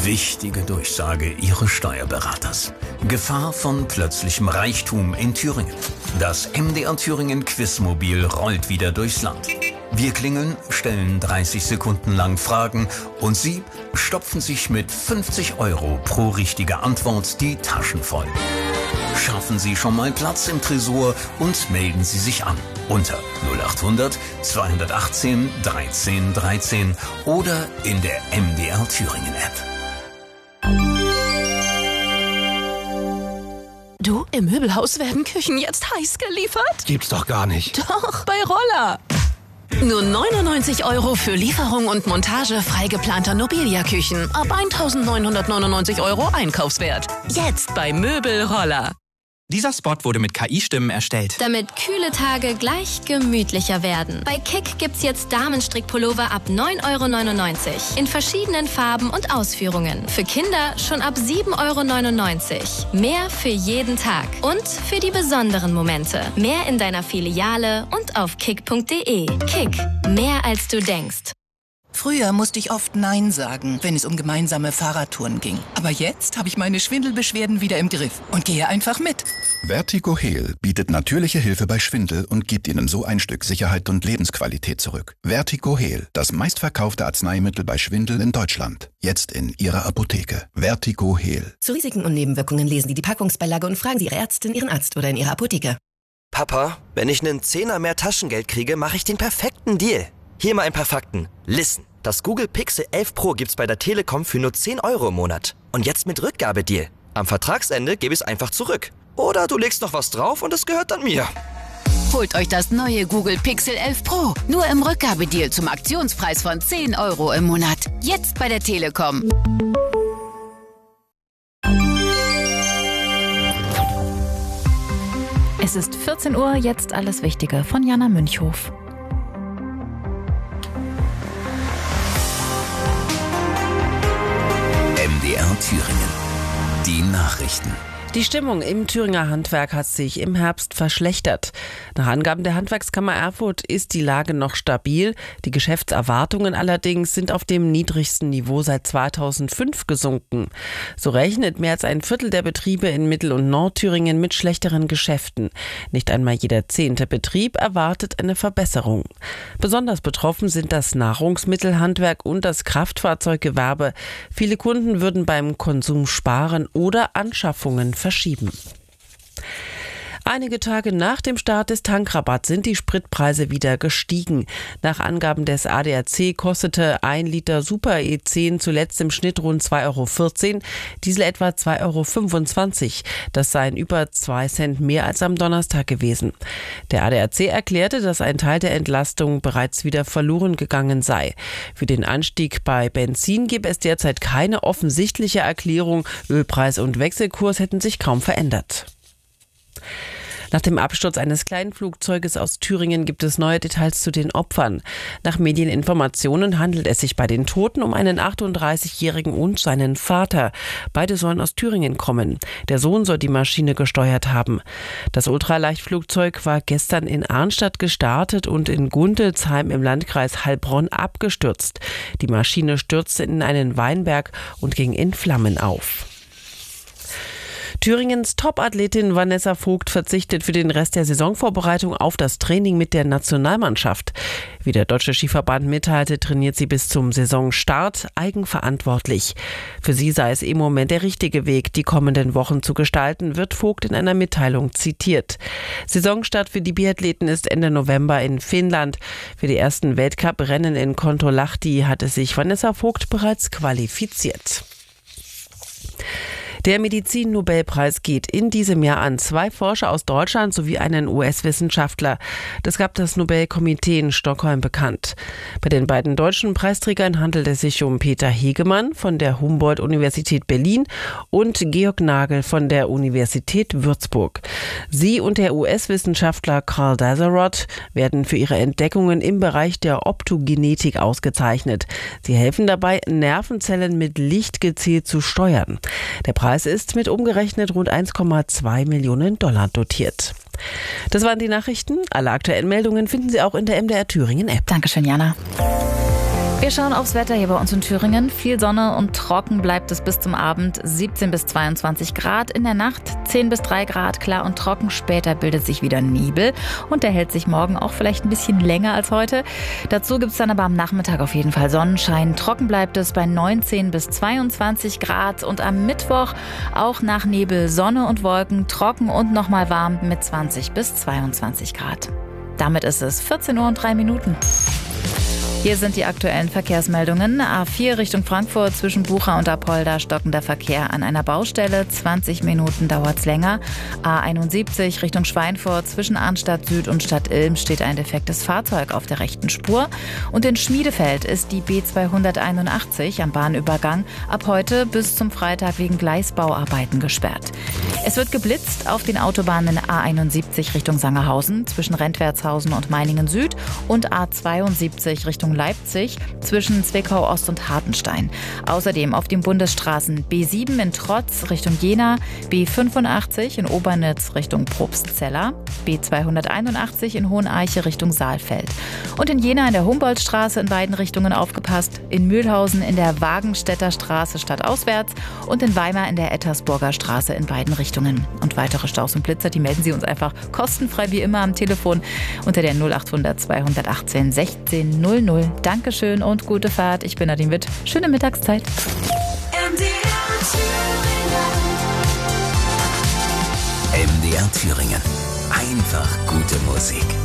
Wichtige Durchsage Ihres Steuerberaters. Gefahr von plötzlichem Reichtum in Thüringen. Das MDR Thüringen Quizmobil rollt wieder durchs Land. Wir klingeln, stellen 30 Sekunden lang Fragen und Sie stopfen sich mit 50 € pro richtige Antwort die Taschen voll. Schaffen Sie schon mal Platz im Tresor und melden Sie sich an unter 0800 218 13 13 oder in der MDR Thüringen App. Du, im Möbelhaus werden Küchen jetzt heiß geliefert? Gibt's doch gar nicht. Doch, bei Roller. Nur 99 € für Lieferung und Montage frei geplanter Nobilia-Küchen. Ab 1.999 € Einkaufswert. Jetzt bei Möbelroller. Dieser Spot wurde mit KI-Stimmen erstellt. Damit kühle Tage gleich gemütlicher werden. Bei Kick gibt's jetzt Damenstrickpullover ab 9,99 € in verschiedenen Farben und Ausführungen. Für Kinder schon ab 7,99 €. Mehr für jeden Tag und für die besonderen Momente. Mehr in deiner Filiale und auf kick.de. Kick, mehr als du denkst. Früher musste ich oft Nein sagen, wenn es um gemeinsame Fahrradtouren ging. Aber jetzt habe ich meine Schwindelbeschwerden wieder im Griff und gehe einfach mit. Vertigo Heal bietet natürliche Hilfe bei Schwindel und gibt Ihnen so ein Stück Sicherheit und Lebensqualität zurück. Vertigo Heal, das meistverkaufte Arzneimittel bei Schwindel in Deutschland. Jetzt in Ihrer Apotheke. Vertigo Heal. Zu Risiken und Nebenwirkungen lesen Sie die Packungsbeilage und fragen Sie Ihre Ärztin, Ihren Arzt oder in Ihrer Apotheke. Papa, wenn ich einen Zehner mehr Taschengeld kriege, mache ich den perfekten Deal. Hier mal ein paar Fakten. Listen, das Google Pixel 11 Pro gibt's bei der Telekom für nur 10 € im Monat. Und jetzt mit Rückgabedeal. Am Vertragsende gebe ich es einfach zurück. Oder du legst noch was drauf und es gehört dann mir. Holt euch das neue Google Pixel 11 Pro. Nur im Rückgabedeal zum Aktionspreis von 10 € im Monat. Jetzt bei der Telekom. Es ist 14 Uhr, jetzt alles Wichtige von Jana Münchhof. MDR Thüringen. Die Nachrichten. Die Stimmung im Thüringer Handwerk hat sich im Herbst verschlechtert. Nach Angaben der Handwerkskammer Erfurt ist die Lage noch stabil. Die Geschäftserwartungen allerdings sind auf dem niedrigsten Niveau seit 2005 gesunken. So rechnet mehr als ein Viertel der Betriebe in Mittel- und Nordthüringen mit schlechteren Geschäften. Nicht einmal jeder 10. Betrieb erwartet eine Verbesserung. Besonders betroffen sind das Nahrungsmittelhandwerk und das Kraftfahrzeuggewerbe. Viele Kunden würden beim Konsum sparen oder Anschaffungen verschieben. Einige Tage nach dem Start des Tankrabatts sind die Spritpreise wieder gestiegen. Nach Angaben des ADAC kostete 1 Liter Super E10 zuletzt im Schnitt rund 2,14 €, Diesel etwa 2,25 €. Das seien über 2 Cent mehr als am Donnerstag gewesen. Der ADAC erklärte, dass ein Teil der Entlastung bereits wieder verloren gegangen sei. Für den Anstieg bei Benzin gebe es derzeit keine offensichtliche Erklärung. Ölpreis und Wechselkurs hätten sich kaum verändert. Nach dem Absturz eines kleinen Flugzeuges aus Thüringen gibt es neue Details zu den Opfern. Nach Medieninformationen handelt es sich bei den Toten um einen 38-Jährigen und seinen Vater. Beide sollen aus Thüringen kommen. Der Sohn soll die Maschine gesteuert haben. Das Ultraleichtflugzeug war gestern in Arnstadt gestartet und in Gundelsheim im Landkreis Heilbronn abgestürzt. Die Maschine stürzte in einen Weinberg und ging in Flammen auf. Thüringens Top-Athletin Vanessa Vogt verzichtet für den Rest der Saisonvorbereitung auf das Training mit der Nationalmannschaft. Wie der Deutsche Skiverband mitteilte, trainiert sie bis zum Saisonstart eigenverantwortlich. Für sie sei es im Moment der richtige Weg, die kommenden Wochen zu gestalten, wird Vogt in einer Mitteilung zitiert. Saisonstart für die Biathleten ist Ende November in Finnland. Für die ersten Weltcup-Rennen in Kontiolahti hatte sich Vanessa Vogt bereits qualifiziert. Der Medizin-Nobelpreis geht in diesem Jahr an 2 Forscher aus Deutschland sowie einen US-Wissenschaftler. Das gab das Nobelkomitee in Stockholm bekannt. Bei den beiden deutschen Preisträgern handelt es sich um Peter Hegemann von der Humboldt-Universität Berlin und Georg Nagel von der Universität Würzburg. Sie und der US-Wissenschaftler Carl Dazeroth werden für ihre Entdeckungen im Bereich der Optogenetik ausgezeichnet. Sie helfen dabei, Nervenzellen mit Licht gezielt zu steuern. Der Preis ist mit umgerechnet rund 1,2 Millionen $ dotiert. Das waren die Nachrichten. Alle aktuellen Meldungen finden Sie auch in der MDR Thüringen App. Dankeschön, Jana. Wir schauen aufs Wetter hier bei uns in Thüringen. Viel Sonne und trocken bleibt es bis zum Abend. 17 bis 22 Grad. In der Nacht 10 bis 3 Grad, klar und trocken. Später bildet sich wieder Nebel und der hält sich morgen auch vielleicht ein bisschen länger als heute. Dazu gibt es dann aber am Nachmittag auf jeden Fall Sonnenschein. Trocken bleibt es bei 19 bis 22 Grad. Und am Mittwoch auch nach Nebel Sonne und Wolken, trocken und nochmal warm mit 20 bis 22 Grad. Damit ist es 14 Uhr und 3 Minuten. Hier sind die aktuellen Verkehrsmeldungen. A4 Richtung Frankfurt zwischen Bucha und Apolda stockender Verkehr an einer Baustelle. 20 Minuten dauert's länger. A71 Richtung Schweinfurt zwischen Arnstadt Süd und Stadt Ilm steht ein defektes Fahrzeug auf der rechten Spur. Und in Schmiedefeld ist die B281 am Bahnübergang ab heute bis zum Freitag wegen Gleisbauarbeiten gesperrt. Es wird geblitzt auf den Autobahnen A71 Richtung Sangerhausen zwischen Rentwertshausen und Meiningen Süd und A72 Richtung Leipzig zwischen Zwickau Ost und Hartenstein. Außerdem auf den Bundesstraßen B7 in Trotz Richtung Jena, B85 in Obernitz Richtung Probstzella, B281 in Hoheneiche Richtung Saalfeld. Und in Jena in der Humboldtstraße in beiden Richtungen aufgepasst, in Mühlhausen in der Wagenstädter Straße stadtauswärts und in Weimar in der Ettersburger Straße in beiden Richtungen. Und weitere Staus und Blitzer, die melden Sie uns einfach kostenfrei wie immer am Telefon unter der 0800 218 16 00. Dankeschön und gute Fahrt. Ich bin Nadine Witt. Schöne Mittagszeit. MDR Thüringen. Einfach gute Musik.